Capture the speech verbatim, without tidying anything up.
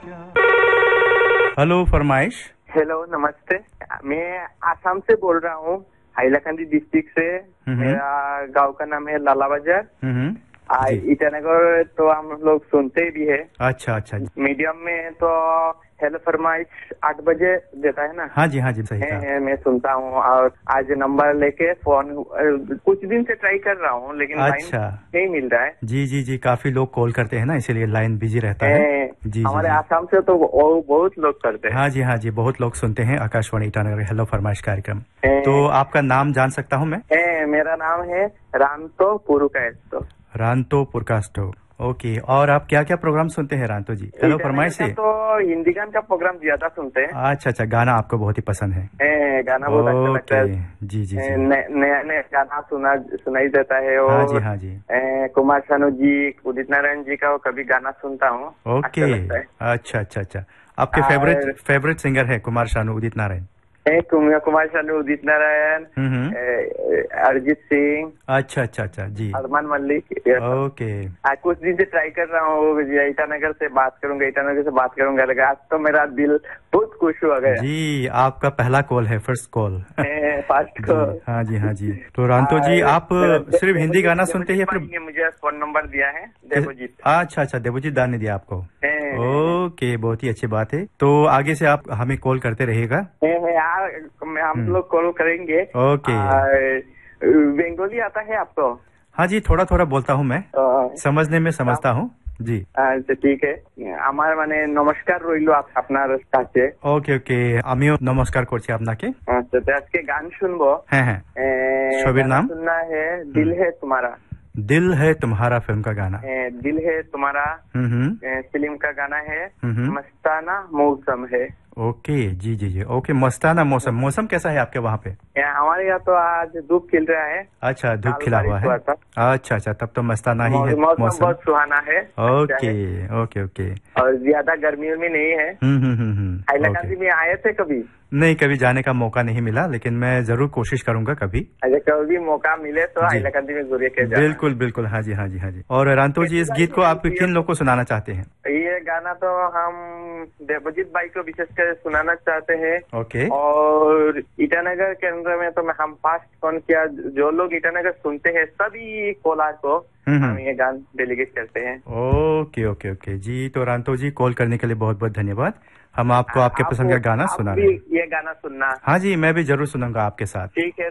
Hello फरमाइश। Hello नमस्ते, मैं आसाम से बोल रहा हूँ, हाइलाकांदी डिस्ट्रिक्ट से। मेरा गांव का नाम है लाला बाजार। ईटानगर तो हम लोग सुनते भी है। अच्छा अच्छा। मीडियम में तो हेलो फरमाइश आठ बजे देता है ना। हाँ जी हाँ जी सही है, है, मैं सुनता हूँ और आज नंबर लेके फोन कुछ दिन से ट्राई कर रहा हूँ लेकिन अच्छा लाइन नहीं मिल रहा है। जी जी जी, काफी लोग कॉल करते हैं ना, इसीलिए लाइन बिजी रहता है। जी हमारे जी आसाम से तो बहुत लोग करते हैं। हाँ जी हाँ जी, बहुत लोग सुनते हैं आकाशवाणी ईटानगर हेलो फरमाइश कार्यक्रम। तो आपका नाम जान सकता हूँ मैं? ए, मेरा नाम है रांतो पुरुकायस्तो। रांतो पुरकास्टो, ओके। और आप क्या क्या प्रोग्राम सुनते हैं रांतो जी हेलो फरमाइश से? तो हिंदी गान का प्रोग्राम ज्यादा सुनते हैं। अच्छा अच्छा, गाना आपको बहुत ही पसंद है। ए, गाना बहुत अच्छा लगता है। जी जी जी, नया नया गाना सुना सुनाई देता है। हाँ जी हाँ जी। ए, कुमार शानू जी, उदित नारायण जी का कभी गाना सुनता हूँ। ओके अच्छा अच्छा अच्छा। आपके फेवरेट फेवरेट सिंगर है कुमार शानू, उदित नारायण? कुमार शानू, उदित नारायण, अरिजीत सिंह। अच्छा अच्छा अच्छा जी। अरमान मलिक। ओके। आज कुछ दिन से ट्राई कर रहा हूँ, ईटानगर से बात करूंगा, ईटानगर से बात करूंगा, लेकिन आज तो मेरा दिल बहुत खुश हो गया। जी, आपका पहला कॉल है, फर्स्ट कॉल। First call. हाँ जी हाँ जी। तो रांतो जी आप सिर्फ हिंदी गाना सुनते हैं या फिर? मुझे फोन नंबर दिया है देवजीत। अच्छा अच्छा, देवजीत दा ने दिया आपको। ओके, बहुत ही अच्छी बात है। तो आगे से आप हमें कॉल करते रहिएगा। हम लोग कॉल करेंगे। ओके। बंगाली आता है आपको? हाँ जी, थोड़ा थोड़ा बोलता हूँ मैं, समझने में समझता हूँ जी। আচ্ছা ঠিক আছে, আমার মানে নমস্কার রইল আপনার কাছে। ওকে ওকে, আমিও নমস্কার করছি আপনাকে। আচ্ছা, তো আজকে গান শুনবো। হ্যাঁ হ্যাঁ, ছবির নাম सुनना है दिल है तुम्हारा। दिल है तुम्हारा फिल्म का गाना। दिल है तुम्हारा फिल्म का गाना है। मस्ताना मौसम है। ओके जी जी जी, ओके। मस्ताना मौसम, मौसम कैसा है आपके वहाँ पे? हमारे यहाँ तो आज धूप खिल रहा है। अच्छा, धूप खिला हुआ है। अच्छा अच्छा, तब तो मस्ताना ही है। मौसम बहुत सुहाना है। Okay okay okay. और ज्यादा गर्मी में नहीं है। हम्म हम्म हम्म। हाइलाकांदी में आए थे कभी? नहीं, कभी जाने का मौका नहीं मिला, लेकिन मैं जरूर कोशिश करूंगा कभी। अच्छा, कभी मौका मिले तो हाइलाकांदी में जरूर के जाना। बिल्कुल बिल्कुल, हाँ जी हाँ जी हाँ जी। और रांतो जी, इस गीत को आप किन लोग को सुनाना चाहते हैं? ये गाना तो हम देवजीत भाई को विशेष कर सुनाना चाहते हैं। ओके। और ईटानगर केंद्र में तो हम पास्ट फोन किया, जो लोग ईटानगर सुनते हैं सभी कोलार को हम ये गान डेलीगेट करते हैं। ओके ओके ओके जी। तो रांतो जी, कॉल करने के लिए बहुत बहुत धन्यवाद। हम आपको आपके पसंद का गाना सुना रहे हैं। ये गाना सुनना। हाँ जी, मैं भी जरूर सुनूंगा आपके साथ। ठीक है।